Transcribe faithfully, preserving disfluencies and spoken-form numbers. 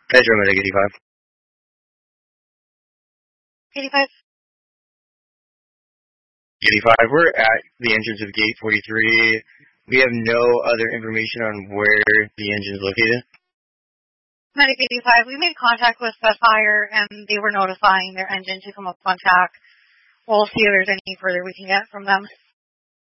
Pedro Medic eighty-five. eighty-five. eighty-five, we're at the entrance of gate forty-three. We have no other information on where the engine is located. Medic eighty-five, we made contact with Fire, and they were notifying their engine to come up on track. We'll see if there's any further we can get from them.